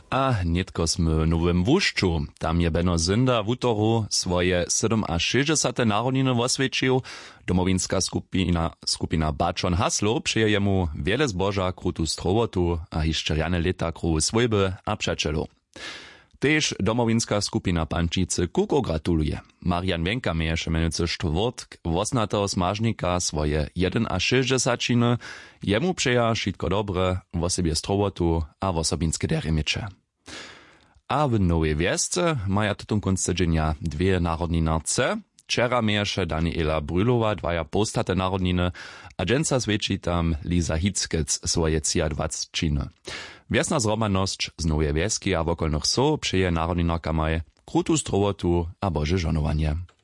A nitko sme Nowym Wušću. Tam je Beno Zinda w utoru swoje 67. narodniny osvědčil. Domowinska skupina Bačon Haslo přeje jemu wiele zboža, krutu strowotu a hiščerjane leta kru svojby a přečelu. Tež domowinska skupina Pančice Kuko gratuluje. Marian Wenka mieješe menujúce štvrtk 8. smažnika svoje 61. Jemu přeja šitko dobre, v osobie strowotu a v osobinske derimiče. A w Nowej Wiesce maja tutum konce dźenia dwie narodninarce. Wczera mieješe Daniela Brylowa dwaja postate narodniny, a dżęca zwieci tam Liza Hickec swoje 23. Wiesna zromanosć z Nowej Wieski a wokolnych so przyje narodninarka maj krutu strowotu a Boże żonowanie.